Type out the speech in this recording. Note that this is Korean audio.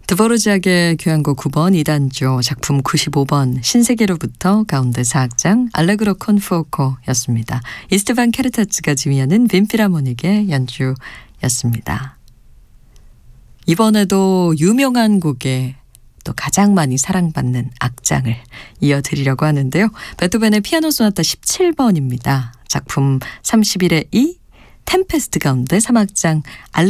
드보르자크의 교향곡 9번 2단조 작품 95번 신세계로부터 가운데 4악장 알레그로 콘 푸오코였습니다. 이스트반 케르타츠가 지휘하는 빈필하모닉의 연주였습니다. 이번에도 유명한 곡에 또 가장 많이 사랑받는 악장을 이어드리려고 하는데요. 베토벤의 피아노 소나타 17번입니다. 작품 31의 2 템페스트 가운데 3악장